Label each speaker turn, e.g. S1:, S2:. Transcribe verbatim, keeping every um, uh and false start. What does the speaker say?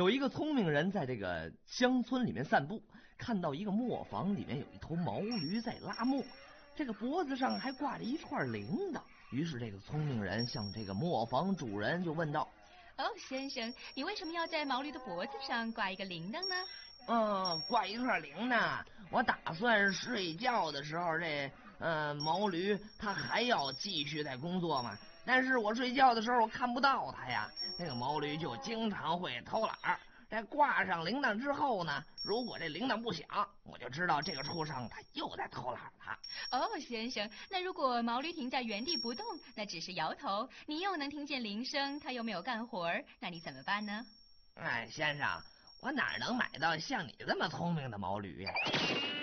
S1: 有一个聪明人在这个乡村里面散步，看到一个磨坊里面有一头毛驴在拉磨，这个脖子上还挂着一串铃铛。于是这个聪明人向这个磨坊主人就问道：
S2: 哦，先生，你为什么要在毛驴的脖子上挂一个铃铛呢？
S1: 嗯，挂一串铃铛，我打算睡觉的时候，这呃毛驴它还要继续在工作嘛。但是我睡觉的时候我看不到它呀，那个毛驴就经常会偷懒儿。在挂上铃铛之后呢，如果这铃铛不响，我就知道这个畜生它又在偷懒了。
S2: 哦，先生，那如果毛驴停在原地不动，那只是摇头，你又能听见铃声，它又没有干活儿，那你怎么办呢？
S1: 哎，先生，我哪能买到像你这么聪明的毛驴呀？